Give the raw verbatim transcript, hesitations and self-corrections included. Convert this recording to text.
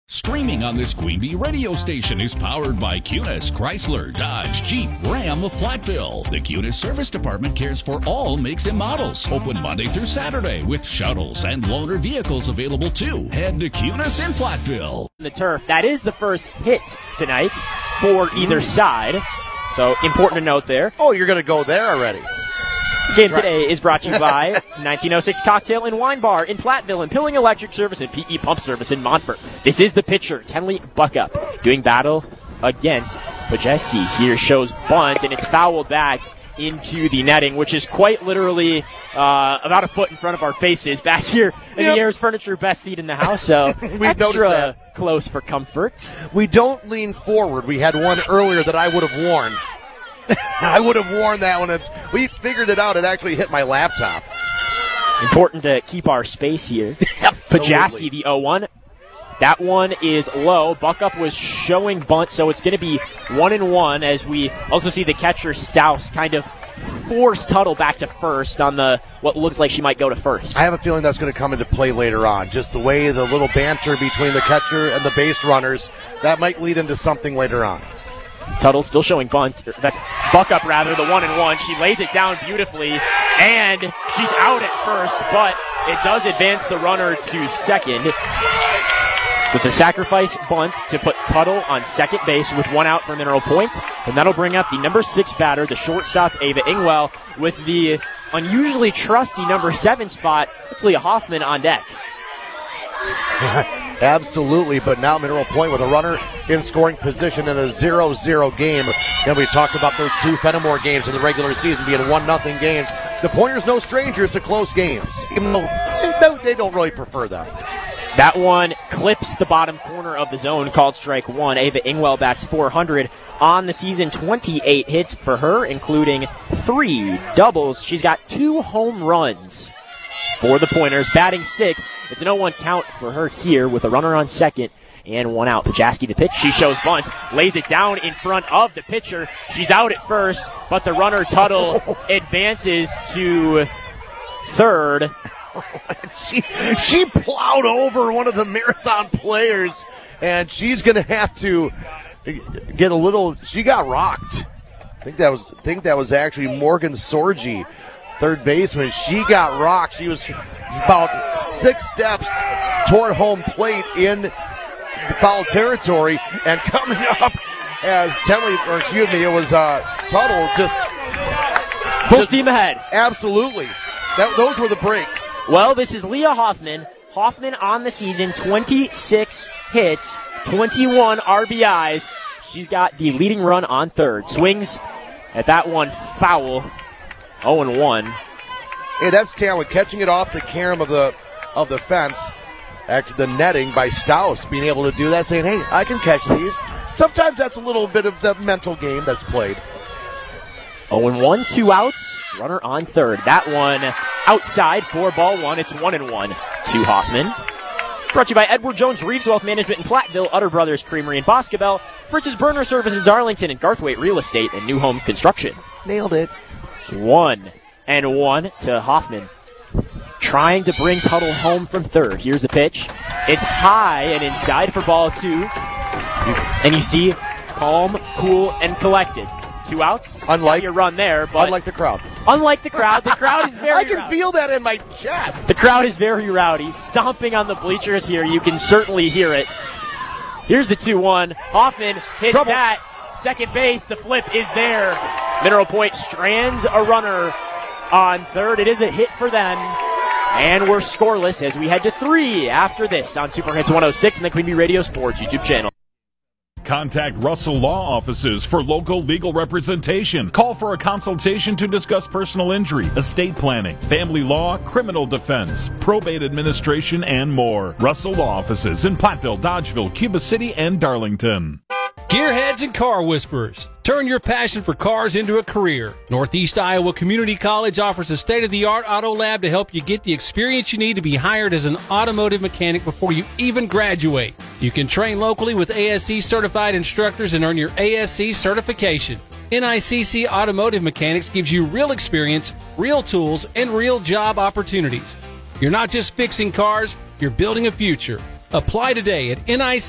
Streaming on this Queen Bee radio station is powered by Cunis, Chrysler, Dodge, Jeep, Ram of Platteville. The Cunis Service Department cares for all makes and models. Open Monday through Saturday with shuttles and loaner vehicles available too. Head to Cunis in Platteville. The turf, that is the first hit tonight for either side. So important to note there. Oh, you're going to go there already. The game today is brought to you by nineteen oh six Cocktail and Wine Bar in Platteville and Pilling Electric Service and P E Pump Service in Montfort. This is the pitcher, Tenley Buckup, doing battle against Pajeski. Here shows bunt, and it's fouled back into the netting, which is quite literally uh, about a foot in front of our faces back here in yep. the Ayers Furniture best seat in the house. So extra close for comfort. We don't lean forward. We had one earlier that I would have worn. I would have worn that one. We figured it out. It actually hit my laptop. Important to keep our space here. Pajaski, the oh one. That one is low. Buckup was showing bunt, so it's going to be one and one as we also see the catcher, Stouse, kind of force Tuttle back to first on the what looks like she might go to first. I have a feeling that's going to come into play later on. Just the way the little banter between the catcher and the base runners, that might lead into something later on. Tuttle still showing bunt. That's Buckup, rather, the one and one. She lays it down beautifully, and she's out at first, but it does advance the runner to second. So it's a sacrifice bunt to put Tuttle on second base with one out for Mineral Point, and that'll bring up the number six batter, the shortstop, Ava Ingwell, with the unusually trusty number seven spot. It's Leah Hoffman on deck. Absolutely, but now Mineral Point with a runner in scoring position in a zero zero game. And we talked about those two Fenimore games in the regular season being one nothing games. The Pointers no strangers to close games, even though they don't, they don't really prefer that. That one clips the bottom corner of the zone, called strike one. Ava Ingwell bats four hundred on the season, twenty-eight hits for her, including three doubles. She's got two home runs for the Pointers, batting sixth. It's an oh one count for her here with a runner on second and one out. Pajaski the pitch. She shows bunt, lays it down in front of the pitcher. She's out at first, but the runner, Tuttle, advances to third. she, she plowed over one of the Marathon players, and she's going to have to get a little. She got rocked. I think that was, I think that was actually Morgan Sorgi, third baseman. She got rocked. She was about six steps toward home plate in foul territory, and coming up as Tenley, or excuse me, it was uh, Tuttle just full just, steam ahead. Absolutely, that those were the breaks. Well, this is Leah Hoffman. Hoffman on the season, twenty-six hits, twenty-one R B Is. She's got the leading run on third. Swings at that one foul. oh and one. Hey, that's talent, catching it off the carom of the of the fence. Actually, the netting by Stouse, being able to do that, saying, hey, I can catch these. Sometimes that's a little bit of the mental game that's played. oh and one, two outs, runner on third. That one outside for ball one. It's one and one to Hoffman. Brought to you by Edward Jones Reeves Wealth Management in Platteville, Utter Brothers Creamery in Boscobel, Fritz's Burner Service in Darlington, and Garthwaite Real Estate and New Home Construction. Nailed it. One and one to Hoffman. Trying to bring Tuttle home from third. Here's the pitch. It's high and inside for ball two. And you see calm, cool, and collected. Two outs. Unlike your run there, but unlike the crowd. Unlike the crowd, the crowd is very I can rowdy. feel that in my chest. The crowd is very rowdy. Stomping on the bleachers here. You can certainly hear it. Here's the two one. Hoffman hits Trouble. that. Second base, the flip is there. Mineral Point strands a runner on third. It is a hit for them. And we're scoreless as we head to three after this on Super Hits one oh six and the Queen Bee Radio Sports YouTube channel. Contact Russell Law Offices for local legal representation. Call for a consultation to discuss personal injury, estate planning, family law, criminal defense, probate administration, and more. Russell Law Offices in Platteville, Dodgeville, Cuba City, and Darlington. Gearheads and car whisperers. Turn your passion for cars into a career. Northeast Iowa Community College offers a state-of-the-art auto lab to help you get the experience you need to be hired as an automotive mechanic before you even graduate. You can train locally with A S C certified instructors and earn your A S C certification. N I C C Automotive Mechanics gives you real experience, real tools, and real job opportunities. You're not just fixing cars, you're building a future. Apply today at N I C C.